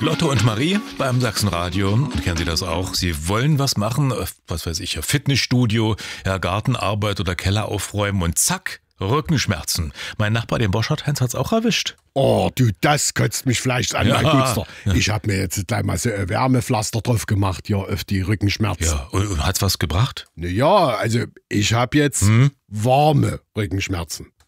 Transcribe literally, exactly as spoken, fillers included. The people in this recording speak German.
Lotte und Marie beim Sachsenradio, kennen Sie das auch? Sie wollen was machen, was weiß ich, Fitnessstudio, ja, Gartenarbeit oder Keller aufräumen und zack, Rückenschmerzen. Mein Nachbar, den Boschert-Heinz, hat's auch erwischt. Oh, du, das kotzt mich vielleicht an, Ja. mein Gutster. Ich hab mir jetzt gleich mal so ein Wärmepflaster drauf gemacht, hier auf die Rückenschmerzen. Ja, und, und hat's was gebracht? Naja, also ich hab jetzt Hm? warme Rückenschmerzen.